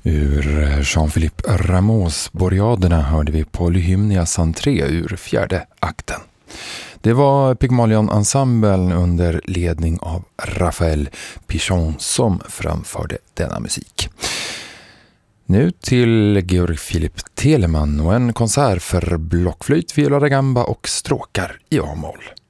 Ur Jean-Philippe Rameaus Boreaderna hörde vi Polyhymnias entré ur fjärde akten. Det var Pygmalion-ensemblen under ledning av Raphael Pichon som framförde denna musik. Nu till Georg Philipp Telemann och en konsert för blockflöjt, viola da gamba och stråkar i A-moll.